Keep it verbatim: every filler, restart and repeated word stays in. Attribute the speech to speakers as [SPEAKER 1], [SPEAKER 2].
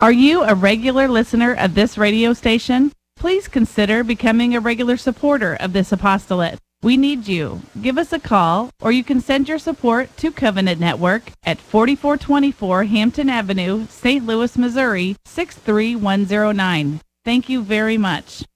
[SPEAKER 1] Are you a regular listener of this radio station? Please consider becoming a regular supporter of this apostolate. We need you. Give us a call, or you can send your support to Covenant Network at forty-four twenty-four Hampton Avenue, Saint Louis, Missouri, six three one zero nine. Thank you very much.